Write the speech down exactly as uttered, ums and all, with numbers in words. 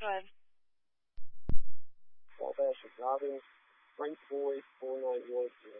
ahead. Wabash Robin, Frank Boy, four nine one zero.